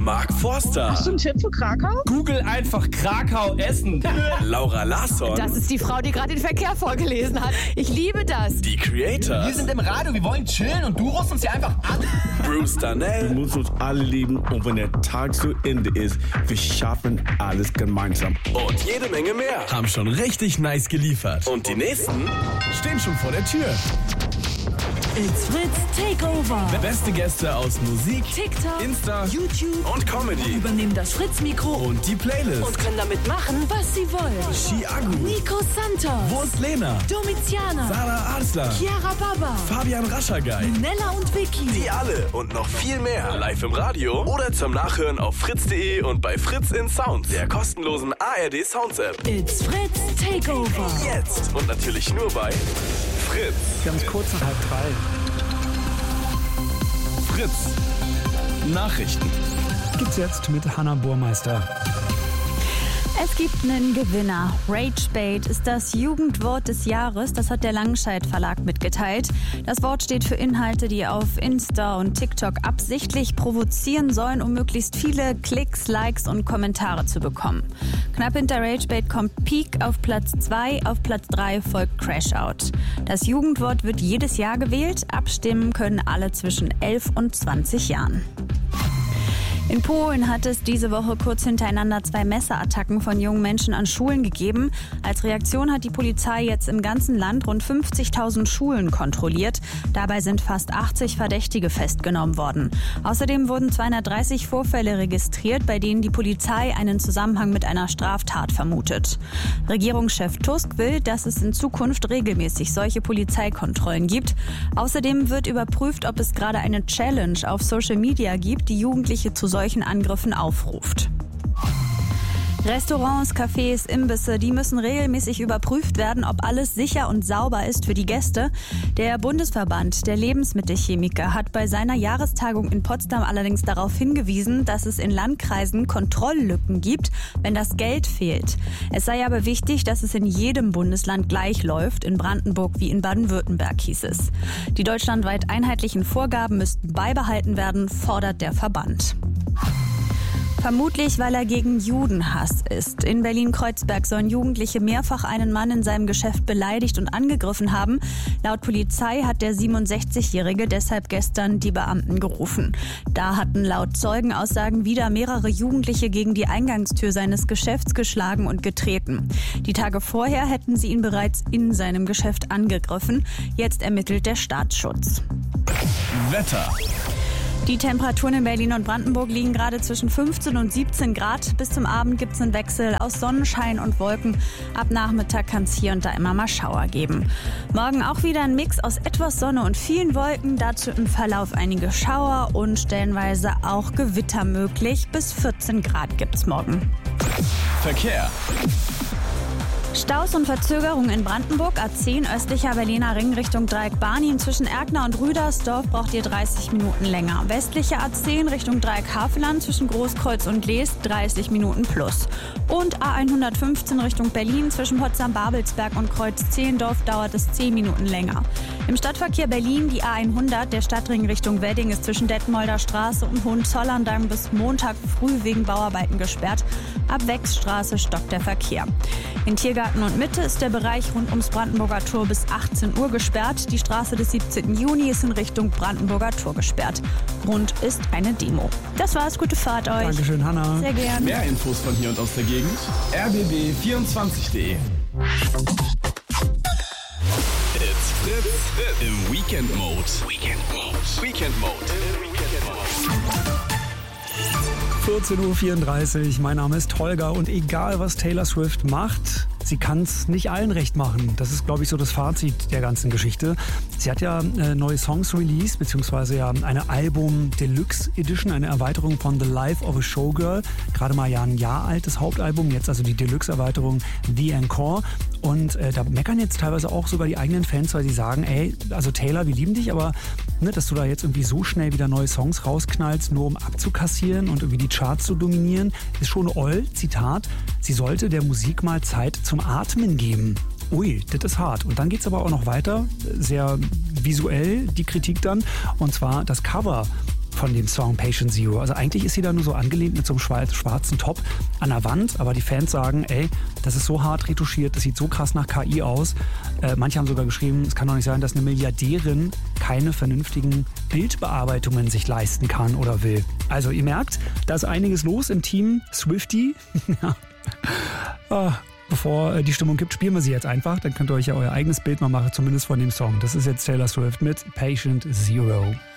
Mark Forster. Hast du einen Tipp für Krakau? Google einfach Krakau essen. Laura Larsson. Das ist die Frau, die gerade den Verkehr vorgelesen hat. Ich liebe das. Die Creators. Wir sind im Radio, wir wollen chillen und du rufst uns hier einfach an. Bruce Darnell. Wir müssen uns alle lieben und wenn der Tag zu Ende ist, wir schaffen alles gemeinsam. Und jede Menge mehr haben schon richtig nice geliefert. Und die nächsten stehen schon vor der Tür. It's Fritz Takeover. Beste Gäste aus Musik, TikTok, Insta, YouTube und Comedy. übernehmen das Fritz-Mikro Und die Playlist. und können damit machen, was sie wollen. Chiago. Nico Santos, Wurst Lena. Domiziana, Sarah Arslan. Chiara Baba, Fabian Raschagay. Nella und Vicky. Die alle und noch viel mehr. Live im Radio oder zum Nachhören auf fritz.de und bei Fritz in Sound, der kostenlosen ARD Sounds App. It's Fritz Takeover. Jetzt und natürlich nur bei Fritz. Ganz kurz nach 2:30. Fritz. Nachrichten. Gibt's jetzt mit Hanna Burmeister. Es gibt einen Gewinner. Ragebait ist das Jugendwort des Jahres. Das hat der Langscheid Verlag mitgeteilt. Das Wort steht für Inhalte, die auf Insta und TikTok absichtlich provozieren sollen, um möglichst viele Klicks, Likes und Kommentare zu bekommen. Knapp hinter Ragebait kommt Peak auf Platz 2, auf Platz 3 folgt Crashout. Das Jugendwort wird jedes Jahr gewählt. Abstimmen können alle zwischen 11 und 20 Jahren. In Polen hat es diese Woche kurz hintereinander 2 Messerattacken von jungen Menschen an Schulen gegeben. Als Reaktion hat die Polizei jetzt im ganzen Land rund 50.000 Schulen kontrolliert. Dabei sind fast 80 Verdächtige festgenommen worden. Außerdem wurden 230 Vorfälle registriert, bei denen die Polizei einen Zusammenhang mit einer Straftat vermutet. Regierungschef Tusk will, dass es in Zukunft regelmäßig solche Polizeikontrollen gibt. Außerdem wird überprüft, ob es gerade eine Challenge auf Social Media gibt, die Jugendliche zu solchen Angriffen aufruft. Restaurants, Cafés, Imbisse, die müssen regelmäßig überprüft werden, ob alles sicher und sauber ist für die Gäste. Der Bundesverband der Lebensmittelchemiker hat bei seiner Jahrestagung in Potsdam allerdings darauf hingewiesen, dass es in Landkreisen Kontrolllücken gibt, wenn das Geld fehlt. Es sei aber wichtig, dass es in jedem Bundesland gleich läuft, in Brandenburg wie in Baden-Württemberg hieß es. Die deutschlandweit einheitlichen Vorgaben müssten beibehalten werden, fordert der Verband. Vermutlich, weil er gegen Judenhass ist. In Berlin-Kreuzberg sollen Jugendliche mehrfach einen Mann in seinem Geschäft beleidigt und angegriffen haben. Laut Polizei hat der 67-Jährige deshalb gestern die Beamten gerufen. Da hatten laut Zeugenaussagen wieder mehrere Jugendliche gegen die Eingangstür seines Geschäfts geschlagen und getreten. Die Tage vorher hätten sie ihn bereits in seinem Geschäft angegriffen. Jetzt ermittelt der Staatsschutz. Wetter. Die Temperaturen in Berlin und Brandenburg liegen gerade zwischen 15 und 17 Grad. Bis zum Abend gibt es einen Wechsel aus Sonnenschein und Wolken. Ab Nachmittag kann es hier und da immer mal Schauer geben. Morgen auch wieder ein Mix aus etwas Sonne und vielen Wolken. Dazu im Verlauf einige Schauer und stellenweise auch Gewitter möglich. Bis 14 Grad gibt es morgen. Verkehr. Staus und Verzögerungen in Brandenburg, A10 östlicher Berliner Ring Richtung Dreieck Barnim. Zwischen Erkner und Rüdersdorf braucht ihr 30 Minuten länger. Westlicher A10 Richtung Dreieck Havelland zwischen Großkreuz und Leest 30 Minuten plus. Und A115 Richtung Berlin zwischen Potsdam-Babelsberg und Kreuz Zehlendorf dauert es 10 Minuten länger. Im Stadtverkehr Berlin die A100, der Stadtring Richtung Wedding ist zwischen Detmolder Straße und Hohenzollern bis Montag früh wegen Bauarbeiten gesperrt. Ab Wechsstraße stockt der Verkehr. In Tiergarten und Mitte ist der Bereich rund ums Brandenburger Tor bis 18 Uhr gesperrt. Die Straße des 17. Juni ist in Richtung Brandenburger Tor gesperrt. Grund ist eine Demo. Das war's, gute Fahrt euch. Dankeschön, Hanna. Sehr gern. Mehr Infos von hier und aus der Gegend. rbb24.de. It's Fritz im Weekend Mode. Weekend Mode. 14:34 Uhr, mein Name ist Holger und egal was Taylor Swift macht, sie kann es nicht allen recht machen. Das ist, glaube ich, so das Fazit der ganzen Geschichte. Sie hat ja neue Songs released, beziehungsweise ja eine Album-Deluxe-Edition, eine Erweiterung von The Life of a Showgirl. Gerade mal ja ein Jahr altes Hauptalbum, jetzt also die Deluxe-Erweiterung The Encore. Und da meckern jetzt teilweise auch sogar die eigenen Fans, weil sie sagen, ey, also Taylor, wir lieben dich, aber ne, dass du da jetzt irgendwie so schnell wieder neue Songs rausknallst, nur um abzukassieren und irgendwie die Charts zu dominieren, ist schon oll. Zitat, sie sollte der Musik mal Zeit zum Atmen geben. Ui, das ist hart. Und dann geht's aber auch noch weiter, sehr visuell die Kritik dann, und zwar das Cover von dem Song Patient Zero. Also eigentlich ist sie da nur so angelehnt mit so einem schwarzen Top an der Wand, aber die Fans sagen, ey, das ist so hart retuschiert, das sieht so krass nach KI aus. Manche haben sogar geschrieben, es kann doch nicht sein, dass eine Milliardärin keine vernünftigen Bildbearbeitungen sich leisten kann oder will. Also ihr merkt, da ist einiges los im Team Swiftie. Bevor die Stimmung gibt, spielen wir sie jetzt einfach. Dann könnt ihr euch ja euer eigenes Bild mal machen, zumindest von dem Song. Das ist jetzt Taylor Swift mit Patient Zero.